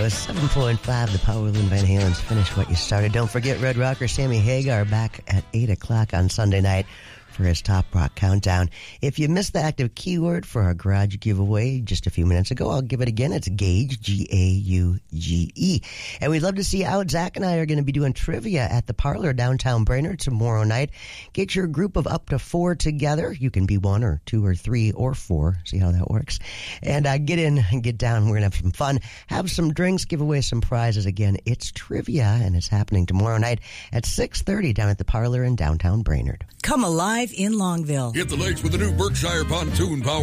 was 7.5. The Powell and Van Halen's Finish What You Started. Don't forget Red Rocker Sammy Hagar back at 8 o'clock on Sunday night for his Top Rock Countdown. If you missed the active keyword for our garage giveaway just a few minutes ago, I'll give it again. It's Gauge, G-A-U-G-E. And we'd love to see you out. Zach and I are going to be doing trivia at the Parlor downtown Brainerd tomorrow night. Get your group of up to 4 together. You can be 1 or 2 or 3 or 4. See how that works. And get in and get down. We're going to have some fun. Have some drinks. Give away some prizes. Again, it's trivia, and it's happening tomorrow night at 6:30 down at the Parlor in downtown Brainerd. Come alive in Longville. Hit the lakes with the new Berkshire Pontoon Power